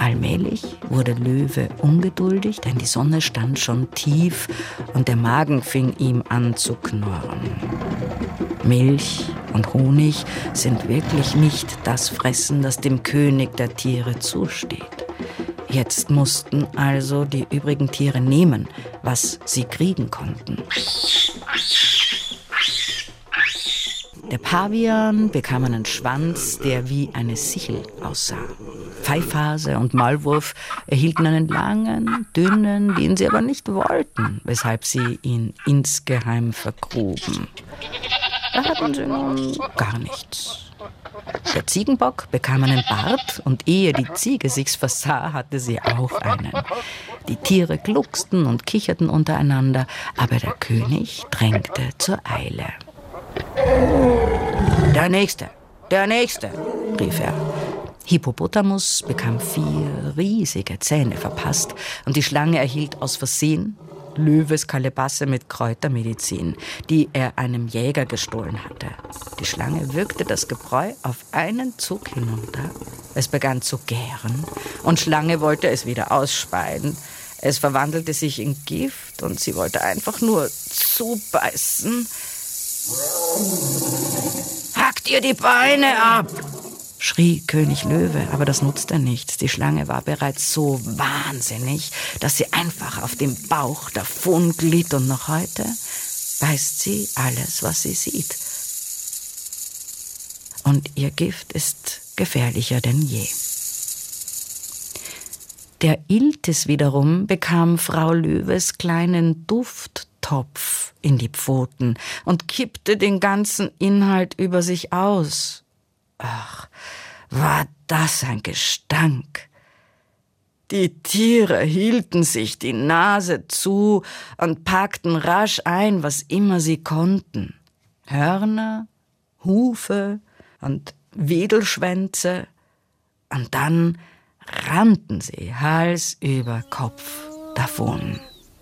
Allmählich wurde Löwe ungeduldig, denn die Sonne stand schon tief und der Magen fing ihm an zu knurren. Milch und Honig sind wirklich nicht das Fressen, das dem König der Tiere zusteht. Jetzt mussten also die übrigen Tiere nehmen, was sie kriegen konnten. Der Pavian bekam einen Schwanz, der wie eine Sichel aussah. Pfeifhase und Maulwurf erhielten einen langen, dünnen, den sie aber nicht wollten, weshalb sie ihn insgeheim vergruben. Da hatten sie nun gar nichts. Der Ziegenbock bekam einen Bart und ehe die Ziege sich's versah, hatte sie auch einen. Die Tiere glucksten und kicherten untereinander, aber der König drängte zur Eile. Der Nächste, rief er. Hippopotamus bekam 4 riesige Zähne verpasst und die Schlange erhielt aus Versehen Löwes Kalebasse mit Kräutermedizin, die er einem Jäger gestohlen hatte. Die Schlange würgte das Gebräu auf einen Zug hinunter. Es begann zu gären und Schlange wollte es wieder ausspeien. Es verwandelte sich in Gift und sie wollte einfach nur zubeißen. »Hackt ihr die Beine ab!« schrie König Löwe, aber das nutzte nichts. Die Schlange war bereits so wahnsinnig, dass sie einfach auf dem Bauch davon glitt und noch heute beißt sie alles, was sie sieht. Und ihr Gift ist gefährlicher denn je. Der Iltis wiederum bekam Frau Löwes kleinen Dufttopf in die Pfoten und kippte den ganzen Inhalt über sich aus. Ach, war das ein Gestank! Die Tiere hielten sich die Nase zu und packten rasch ein, was immer sie konnten. Hörner, Hufe und Wedelschwänze. Und dann rannten sie Hals über Kopf davon.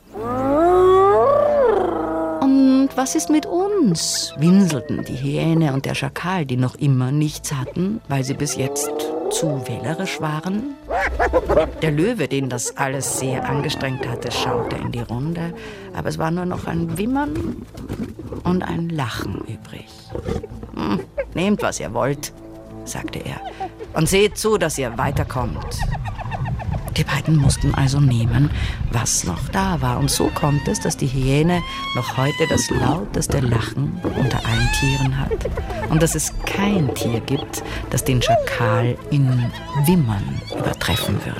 »Und was ist mit uns?« winselten die Hyäne und der Schakal, die noch immer nichts hatten, weil sie bis jetzt zu wählerisch waren. Der Löwe, den das alles sehr angestrengt hatte, schaute in die Runde, aber es war nur noch ein Wimmern und ein Lachen übrig. »Nehmt, was ihr wollt«, sagte er, »und seht zu, dass ihr weiterkommt.« Die beiden mussten also nehmen, was noch da war. Und so kommt es, dass die Hyäne noch heute das lauteste Lachen unter allen Tieren hat. Und dass es kein Tier gibt, das den Schakal in Wimmern übertreffen würde.